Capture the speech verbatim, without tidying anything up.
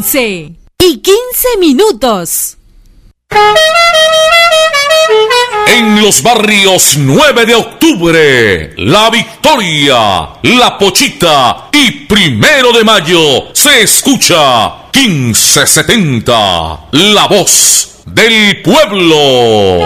once y quince minutos. En los barrios nueve de octubre, La Victoria, La Pochita y Primero de Mayo se escucha quince setenta, la voz del pueblo.